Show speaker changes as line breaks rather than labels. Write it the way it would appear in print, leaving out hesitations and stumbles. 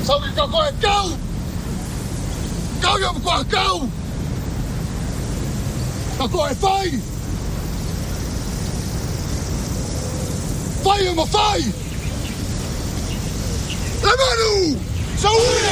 Sau khi cho con cao cao vô một quả cao và con phai phai mà phai làm ăn đâu sao